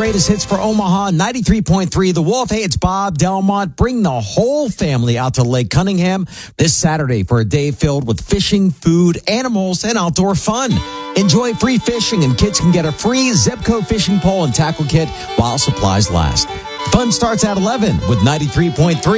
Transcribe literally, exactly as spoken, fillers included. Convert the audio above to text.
greatest hits for Omaha, ninety-three point three The Wolf. Hey, it's Bob Delmont. Bring the whole family out to Lake Cunningham this Saturday for a day filled with fishing, food, animals, and outdoor fun. Enjoy free fishing, and kids can get a free Zebco fishing pole and tackle kit while supplies last. Fun starts at eleven with ninety-three point three